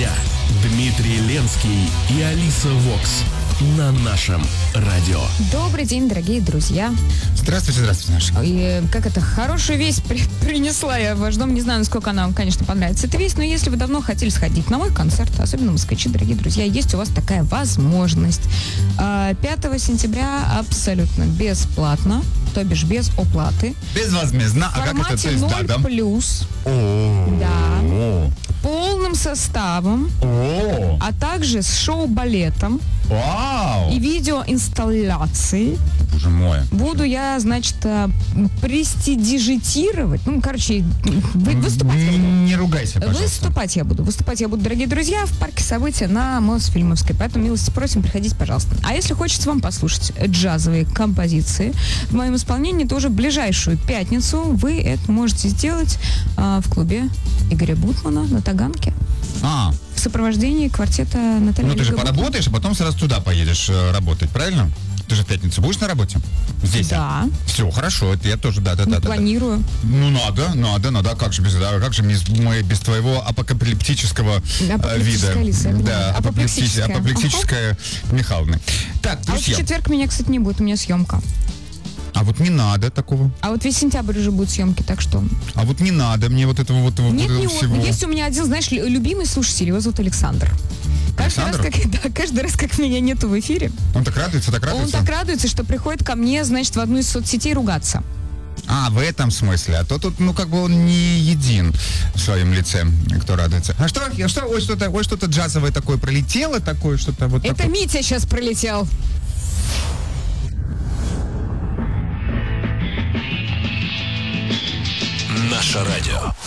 дня. Дмитрий Ленский и Алиса Вокс на нашем радио. Добрый день, дорогие друзья. Здравствуйте, Наша. И как это, хорошую весть принесла я в ваш дом. Не знаю, насколько она вам, конечно, понравится эта весть, но если вы давно хотели сходить на мой концерт, особенно москвичи, дорогие друзья, есть у вас такая возможность. 5 сентября абсолютно бесплатно, то бишь без оплаты. Безвозмездно. В формате 0+. Да. Полным составом, а также с шоу-балетом. Вау! И видеоинсталляцией. Боже мой. Буду я, значит, престидижитировать. Выступать я буду. Не ругайся, пожалуйста. Выступать я буду, дорогие друзья, в парке события на Мосфильмовской. Поэтому, милости просим, приходите, пожалуйста. А если хочется вам послушать джазовые композиции в моем исполнении, то уже в ближайшую пятницу вы это можете сделать в клубе Игоря Бутмана на Таганке. В сопровождении квартета Натальи. Ну, ты же поработаешь, а потом сразу туда поедешь работать, правильно? Ты же в пятницу будешь на работе? Здесь? Да. Все, хорошо, это я тоже, да. Планирую. Ну, надо, как же без твоего апокалиптического вида. Лиса, да, апоплексическая Михайловна. Так, друзья. А вот в четверг меня, кстати, не будет, у меня съемка. А вот не надо такого. А вот весь сентябрь уже будут съемки, так что... А вот не надо мне вот этого Нет, всего. Есть у меня один, знаешь, любимый слушатель, его зовут Александр. Каждый раз, как меня нету в эфире. Он так радуется? Он так радуется, что приходит ко мне, значит, в одну из соцсетей ругаться. В этом смысле. А то тут, он не един в своем лице, кто радуется. А что? Ой, что-то джазовое такое пролетело, такое что-то вот Это такое. Митя сейчас пролетел. Наше радио.